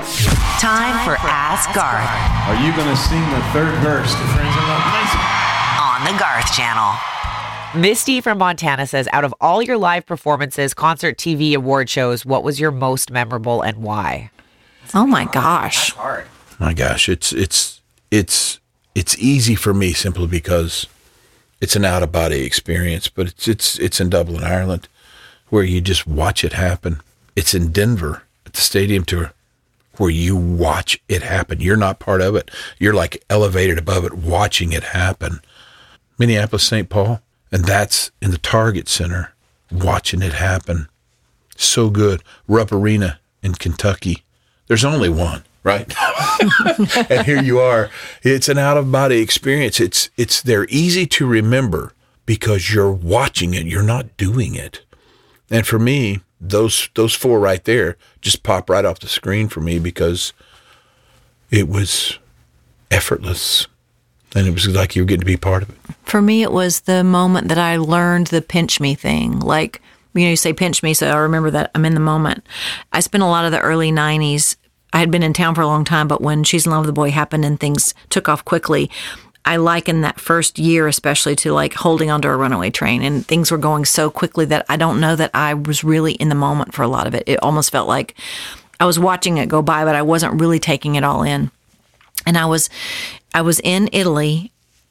Time for Ask Garth Are you going to sing the third verse to Friends in Love? on the Garth Channel. Misty from Montana says, out of all your live performances, concert, TV, award shows, what was your most memorable and why? Oh my gosh. That's hard. My gosh, it's easy for me simply because it's an out of body experience, but it's in Dublin, Ireland, where you just watch it happen. It's in Denver at the stadium tour where you watch it happen. You're not part of it. You're like elevated above it, watching it happen. Minneapolis, St. Paul, and that's in the Target Center, watching it happen. So good. Rupp Arena in Kentucky. There's only one, right? And here you are. It's an out-of-body experience. They're easy to remember because you're watching it. You're not doing it. And for me, those four right there just pop right off the screen for me because it was effortless. And it was like you were getting to be part of it. For me, it was the moment that I learned the pinch me thing. Like, you say pinch me, so I remember that I'm in the moment. I spent a lot of the early 90s. I had been in town for a long time, but when She's in Love with the Boy happened and things took off quickly, I liken that first year especially to like holding onto a runaway train, and things were going so quickly that I don't know that I was really in the moment for a lot of it. It almost felt like I was watching it go by, but I wasn't really taking it all in. And I was in Italy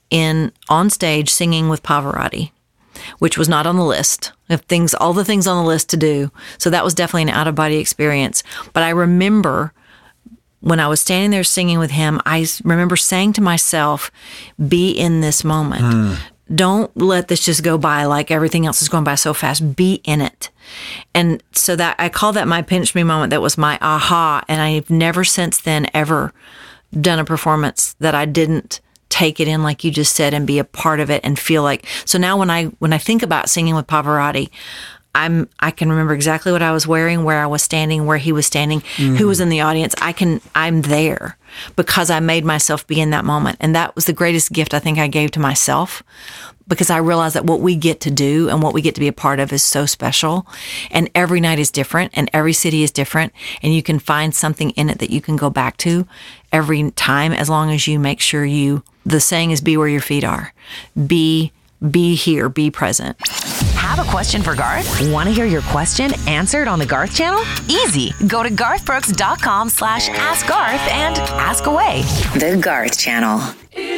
on stage singing with Pavarotti, which was not on the list of all the things on the list to do. So that was definitely an out of body experience. But I remember when I was standing there singing with him, I remember saying to myself, be in this moment. Don't let this just go by like everything else is going by so fast. Be in it. And so that I call that my pinch me moment. That was my aha. And I've never since then ever done a performance that I didn't take it in, like you just said, and be a part of it and feel like. So now when I think about singing with Pavarotti, I can remember exactly what I was wearing, where I was standing, where he was standing, who was in the audience. I'm there because I made myself be in that moment. And that was the greatest gift I think I gave to myself, because I realized that what we get to do and what we get to be a part of is so special. And every night is different and every city is different. And you can find something in it that you can go back to every time, as long as you make sure the saying is be where your feet are. Be here, be present. Have a question for Garth? Want to hear your question answered on the Garth Channel? Easy. Go to garthbrooks.com/askgarth and ask away. The Garth Channel.